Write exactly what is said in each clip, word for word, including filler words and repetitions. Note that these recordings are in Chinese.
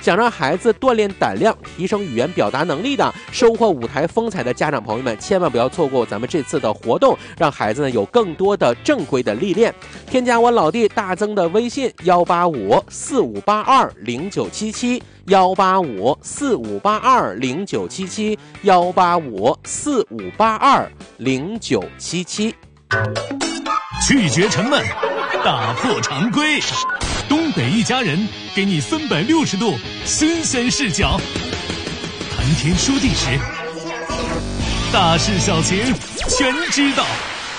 想让孩子锻炼胆量、提升语言表达能力的、收获舞台风采的家长朋友们，千万不要错过咱们这次的活动，让孩子呢有更多的正规的历练。添加我老弟大增的微信幺八五四五八二零九七七。幺八五四五八二零九七七，幺八五四五八二零九七七。 拒绝沉闷，打破常规，东北一家人给你三百六十度新鲜视角，谈天说地时，大事小情全知道。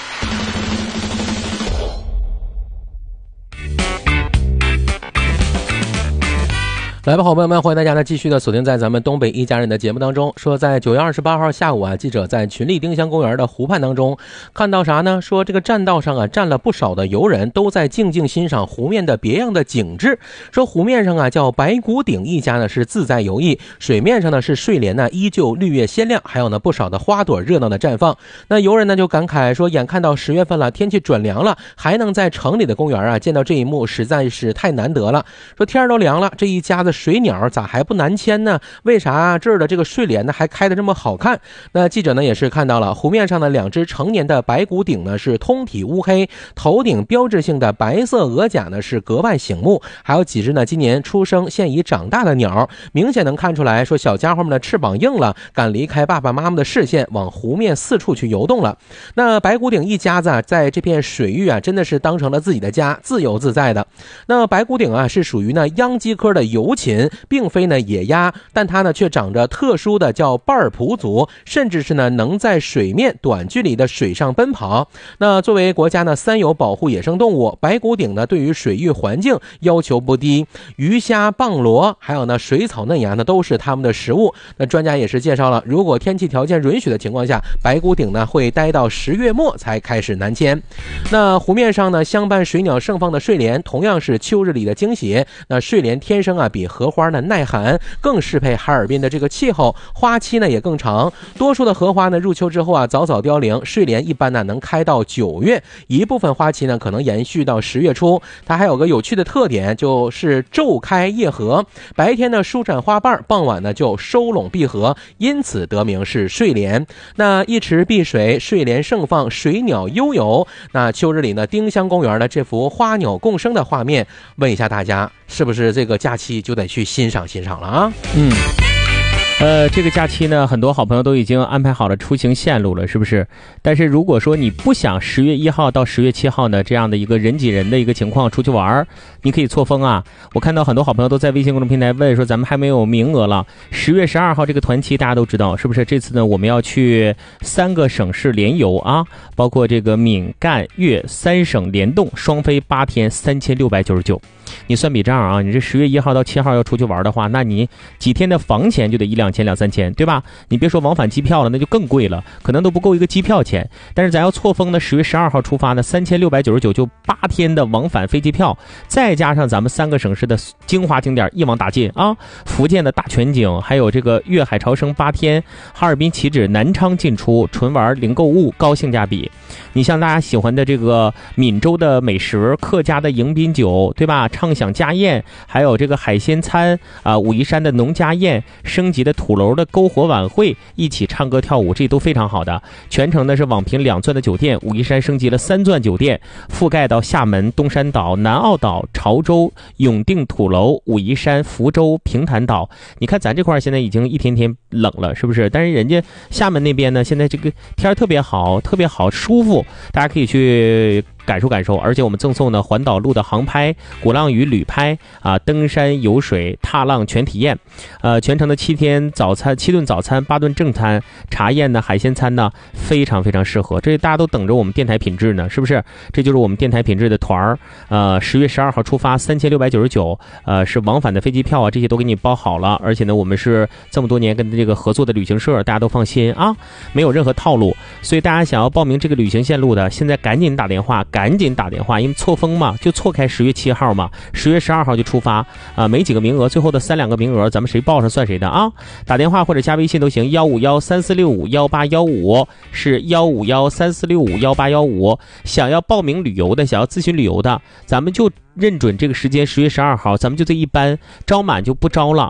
来吧，好朋友们，欢迎大家呢继续的锁定在咱们东北一家人的节目当中。说在九月二十八号下午啊，记者在群力丁香公园的湖畔当中看到啥呢？说这个栈道上啊站了不少的游人，都在静静欣赏湖面的别样的景致。说湖面上啊叫白骨顶一家呢是自在游弋，水面上呢是睡莲呢依旧绿叶鲜亮，还有呢不少的花朵热闹的绽放。那游人呢就感慨说，眼看到十月份了，天气转凉了，还能在城里的公园啊见到这一幕，实在是太难得了。说天都凉了，这一家子水鸟咋还不南迁呢？为啥这儿的这个睡莲呢还开得这么好看？那记者呢也是看到了湖面上的两只成年的白骨顶呢是通体乌黑，头顶标志性的白色额甲呢是格外醒目，还有几只呢今年出生现已长大的鸟，明显能看出来说小家伙们的翅膀硬了，敢离开爸爸妈妈的视线，往湖面四处去游动了。那白骨顶一家子啊在这片水域啊真的是当成了自己的家，自由自在的。那白骨顶啊是属于呢秧鸡科的游禽，并非呢野鸭，但它呢却长着特殊的叫半儿蹼足，甚至是呢能在水面短距离的水上奔跑。那作为国家呢三有保护野生动物，白骨顶呢对于水域环境要求不低，鱼虾蚌螺还有呢水草嫩芽呢都是它们的食物。那专家也是介绍了，如果天气条件允许的情况下，白骨顶呢会待到十月末才开始南迁。那湖面上呢相伴水鸟盛放的睡莲同样是秋日里的惊喜。那睡莲天生啊比荷花呢耐寒，更适配哈尔滨的这个气候，花期呢也更长。多数的荷花呢入秋之后啊早早凋零，睡莲一般呢能开到九月，一部分花期呢可能延续到十月初。它还有个有趣的特点，就是昼开夜合，白天呢舒展花瓣，傍晚呢就收拢闭合，因此得名是睡莲。那一池碧水，睡莲盛放，水鸟悠游。那秋日里呢丁香公园呢这幅花鸟共生的画面，问一下大家，是不是这个假期就得去欣赏欣赏了啊？ 嗯，呃，这个假期呢，很多好朋友都已经安排好了出行线路了，是不是？但是如果说你不想十月一号到十月七号呢这样的一个人挤人的一个情况出去玩，你可以错峰啊。我看到很多好朋友都在微信公众平台问说，咱们还没有名额了。十月十二号这个团期大家都知道，是不是？这次呢，我们要去三个省市联游啊，包括这个闽赣粤三省联动，双飞八天，三千六百九十九。你算笔账啊，你这十月一号到七号要出去玩的话，那你几天的房钱就得一两千两三千，对吧？你别说往返机票了，那就更贵了，可能都不够一个机票钱。但是咱要错峰呢，十月十二号出发呢，三千六百九十九就八天的往返飞机票，再加上咱们三个省市的精华景点一网打尽啊，福建的大全景，还有这个粤海潮生八天，哈尔滨起止，南昌进出，纯玩零购物，高性价比。你像大家喜欢的这个闽州的美食，客家的迎宾酒，对吧？畅享家宴，还有这个海鲜餐啊，武夷山的农家宴，升级的土楼的篝火晚会，一起唱歌跳舞，这都非常好的。全程呢是网评两钻的酒店，武夷山升级了三钻酒店，覆盖到厦门、东山岛、南澳岛、潮州、永定土楼、武夷山、福州、平潭岛。你看咱这块现在已经一天天冷了，是不是？但是人家厦门那边呢，现在这个天特别好，特别好，舒服，大家可以去感受感受。而且我们赠送呢环岛路的航拍、鼓浪屿旅拍啊，登山游水踏浪全体验。呃，全程的七天早餐，七顿早餐，八顿正餐，茶宴呢，海鲜餐呢，非常非常适合。这大家都等着我们电台品质呢，是不是？这就是我们电台品质的团儿。呃，十月十二号出发，三千六百九十九，呃，是往返的飞机票啊，这些都给你包好了。而且呢，我们是这么多年跟这个合作的旅行社，大家都放心啊，没有任何套路。所以大家想要报名这个旅行线路的，现在赶紧打电话，赶紧打电话，因为错峰嘛，就错开十月七号嘛，十月十二号就出发啊、呃，没几个名额，最后的三两个名额，咱们谁报上算谁的啊！打电话或者加微信都行，幺五幺三四六五幺八幺五是幺五幺三四六五幺八幺五。想要报名旅游的，想要咨询旅游的，咱们就认准这个时间，十月十二号，咱们就这一班，招满就不招了